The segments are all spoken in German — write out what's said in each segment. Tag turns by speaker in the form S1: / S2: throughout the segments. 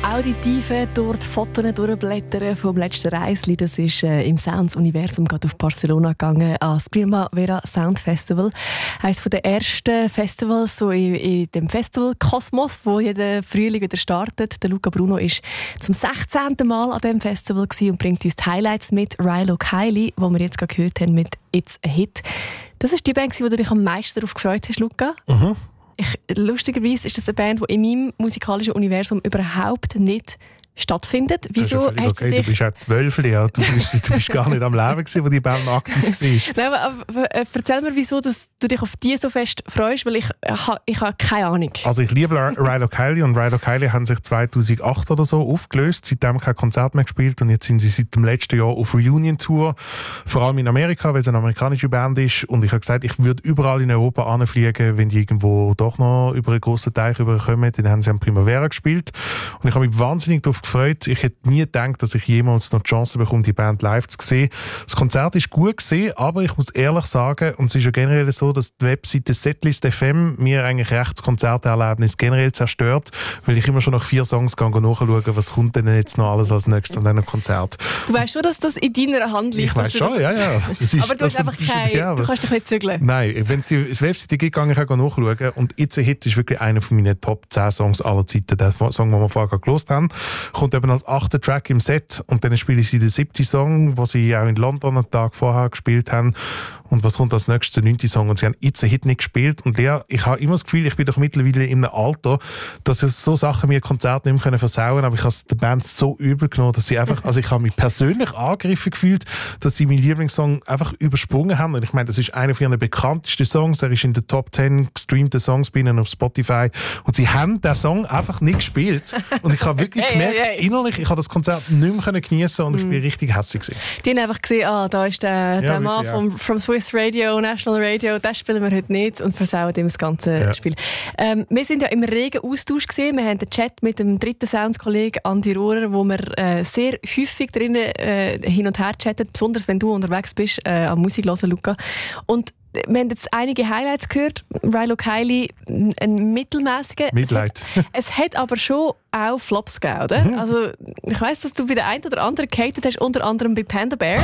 S1: Auditiven durch die Fotos durchblättern vom letzten Reisli. Das ist im Sounds-Universum gerade auf Barcelona gegangen, ans Primavera Sound Festival. Eines der ersten Festivals so in dem Festival-Kosmos, wo jeden Frühling wieder startet. Der Luca Bruno ist zum 16. Mal an diesem Festival und bringt uns die Highlights mit. Rilo Kiley, die wir jetzt gerade gehört haben mit «It's a Hit». Das ist die Band, wo du dich am meisten darauf gefreut hast, Luca? Mhm. Lustigerweise ist das eine Band, die in meinem musikalischen Universum überhaupt nicht stattfindet. Wieso hast du dich...
S2: Du bist ja 12 Jahre, du bist gar nicht am Leben gewesen, wo die Band noch aktiv war.
S1: Nein, aber erzähl mir, wieso dass du dich auf die so fest freust, weil ich habe keine Ahnung.
S2: Also ich liebe Rilo Kiley und Rilo Kiley haben sich 2008 oder so aufgelöst, seitdem kein Konzert mehr gespielt und jetzt sind sie seit dem letzten Jahr auf Reunion-Tour, vor allem in Amerika, weil es eine amerikanische Band ist und ich habe gesagt, ich würde überall in Europa anfliegen, wenn die irgendwo doch noch über einen grossen Teich rüberkommen, dann haben sie am Primavera gespielt und ich habe mich wahnsinnig darauf gefreut. Ich hätte nie gedacht, dass ich jemals noch die Chance bekomme, die Band live zu sehen. Das Konzert ist gut gesehen, aber ich muss ehrlich sagen, und es ist ja generell so, dass die Webseite Setlist FM mir eigentlich recht das Konzerterlebnis generell zerstört, weil ich immer schon nach 4 Songs nachschaue, was kommt denn jetzt noch alles als nächstes an diesem Konzert.
S1: Du weißt schon, dass das in deiner Hand liegt?
S2: Ich weiß schon, ja. Das ist,
S1: aber du hast einfach du kannst dich nicht zügeln.
S2: Nein, wenn es die Webseite gibt, gehe ich auch nachschauen. Und «It's a Hit» ist wirklich einer von meinen Top 10 Songs aller Zeiten. Der Song, den wir vorher gehört haben, kommt eben als 8. Track im Set und dann spiele ich sie den 7. Song, den sie auch in London einen Tag vorher gespielt haben. Und was kommt als nächstes, der 9. Song? Und sie haben «It's a Hit» nicht gespielt. Und Lea, ich habe immer das Gefühl, ich bin doch mittlerweile in einem Alter, dass so Sachen mir Konzerte nicht mehr versauen können. Aber ich habe es der Band so übel genommen, dass sie einfach, also ich habe mich persönlich angegriffen gefühlt, dass sie meinen Lieblingssong einfach übersprungen haben. Und ich meine, das ist einer von ihren bekanntesten Songs. Er ist in den Top 10 gestreamten Songs bei ihnen auf Spotify. Und sie haben den Song einfach nicht gespielt. Und ich habe wirklich gemerkt, innerlich, ich habe das Konzert nicht mehr geniessen und ich bin richtig hässlich gewesen.
S1: Die haben einfach gesehen, da ist der Mann vom Swiss Radio, National Radio, das spielen wir heute nicht und versauen ihm das ganze Spiel. Wir sind ja im regen Austausch gewesen. Wir haben den Chat mit dem dritten Sounds-Kollegen Andi Rohrer, wo wir sehr häufig drinnen hin und her chatten, besonders wenn du unterwegs bist, an Musik hören, Luca. Und wir haben jetzt einige Highlights gehört. Rilo Kiley, ein mittelmäßiger.
S2: Mitleid.
S1: Es hat aber schon auch Flops gegeben, oder? Mhm. Also, ich weiss, dass du bei der einen oder anderen gehatet hast, unter anderem bei Panda Bear.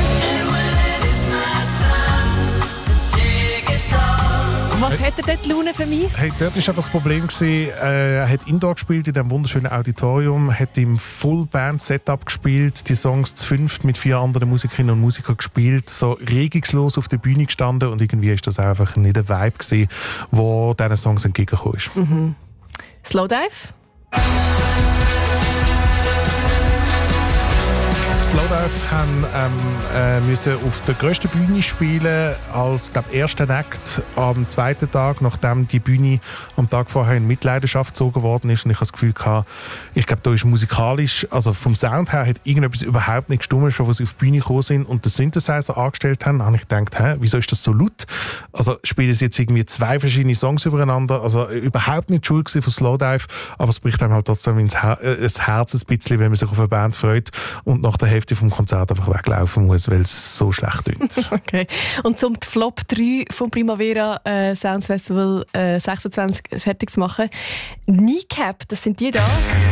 S1: Was hat er dort Laune vermisst?
S2: Hey, dort war einfach das Problem. Er hat Indoor gespielt in diesem wunderschönen Auditorium, hat im Full-Band-Setup gespielt, die Songs zu 5 mit 4 anderen Musikerinnen und Musikern gespielt, so regungslos auf der Bühne gestanden und irgendwie ist das einfach nicht der Vibe gewesen, wo diesen Songs entgegengekommen ist.
S1: Mhm. Slowdive?
S2: Slowdive haben müssen auf der grössten Bühne spielen als ersten Act am 2. Tag, nachdem die Bühne am Tag vorher in Mitleidenschaft gezogen worden ist. Und ich habe das Gefühl gehabt, ich glaube, da ist musikalisch, also vom Sound her, hat irgendetwas überhaupt nicht gestimmt, schon als sie auf die Bühne gekommen sind und den Synthesizer angestellt haben, habe ich gedacht, wieso ist das so laut? Also spielen sie jetzt irgendwie 2 verschiedene Songs übereinander, also überhaupt nicht schuld gewesen von Slowdive, aber es bricht einem halt trotzdem ins Herz ein bisschen, wenn man sich auf eine Band freut und nach der Hälfte vom Konzert einfach weglaufen muss, weil es so schlecht klingt.
S1: Okay. Und um die Flop 3 vom Primavera Sounds Festival 26 fertig zu machen, Kneecap, das sind die da.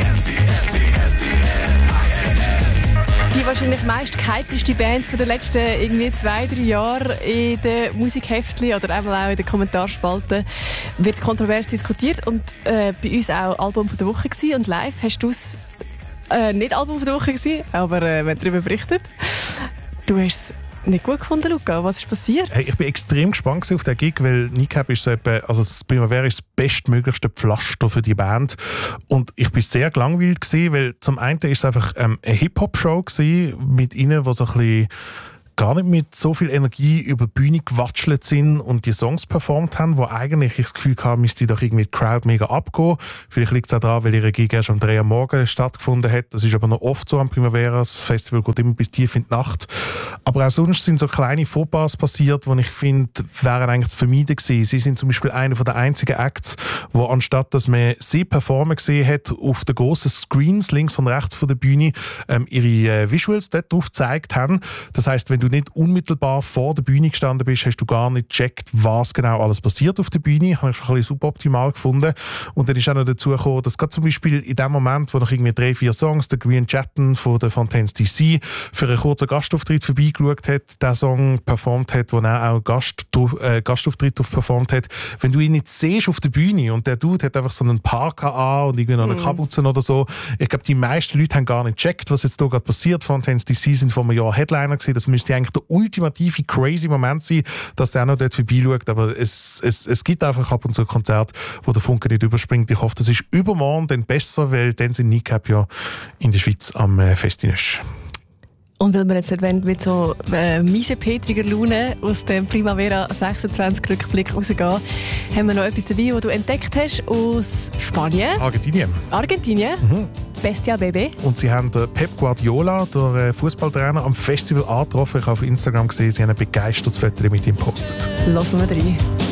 S1: Die wahrscheinlich meist gehypteste Band von den letzten 2-3 Jahren in den Musikheftchen oder einmal auch in den Kommentarspalten wird kontrovers diskutiert und bei uns auch Album der Woche gewesen. Und live hast du es nicht Album der Woche gewesen, aber wir haben darüber berichtet. Du hast es nicht gut gefunden, Luca. Was ist passiert?
S2: Hey, ich bin extrem gespannt auf den Gig, weil Kneecap ist so etwa, also das Primavera ist das bestmöglichste Pflaster für die Band. Und ich bin sehr gelangweilt gewesen, weil zum einen ist es einfach eine Hip-Hop-Show gewesen, mit ihnen, die so ein bisschen gar nicht mit so viel Energie über die Bühne gewatschelt sind und die Songs performt haben, wo eigentlich ich das Gefühl hatte, müsste doch irgendwie die Crowd mega abgehen. Vielleicht liegt es auch daran, weil ihre Gig erst um 3 Uhr morgens stattgefunden hat. Das ist aber noch oft so am Primavera. Das Festival geht immer bis tief in die Nacht. Aber auch sonst sind so kleine Fauxpas passiert, die ich finde, wären eigentlich zu vermeiden gewesen. Sie sind zum Beispiel einer der einzigen Acts, wo anstatt, dass man sie performen gesehen hat, auf den grossen Screens links und rechts von der Bühne ihre Visuals dort drauf gezeigt haben. Das heisst, wenn du nicht unmittelbar vor der Bühne gestanden bist, hast du gar nicht gecheckt, was genau alles passiert auf der Bühne. Habe ich schon ein bisschen suboptimal gefunden. Und dann ist auch noch dazu gekommen, dass gerade zum Beispiel in dem Moment, wo noch irgendwie 3-4 Songs, der Green Chatton von der Fontaines DC für einen kurzen Gastauftritt vorbeigeschaut hat, der Song performt hat, wo er auch Gastauftritt performt hat. Wenn du ihn nicht siehst auf der Bühne und der Dude hat einfach so einen Parker an und irgendwie noch eine Kapuze oder so, ich glaube, die meisten Leute haben gar nicht gecheckt, was jetzt hier gerade passiert. Fontaines DC sind vor einem Jahr Headliner gewesen. Das müsste eigentlich der ultimative crazy Moment sein, dass er auch noch dort vorbeischaut. Aber es gibt einfach ab und zu Konzerte, wo der Funke nicht überspringt. Ich hoffe, das ist übermorgen dann besser, weil dann sind Kneecap ja in der Schweiz am Festinösch.
S1: Und weil wir jetzt nicht mit so miesepetriger Laune aus dem Primavera 26 Rückblick rausgehen, haben wir noch etwas dabei, das du entdeckt hast aus Spanien. Argentinien. Bestia Bebe.
S2: Und sie haben Pep Guardiola, der Fußballtrainer, am Festival angetroffen. Ich habe auf Instagram gesehen, sie haben ein begeistertes Foto mit ihm gepostet.
S1: Lassen wir rein.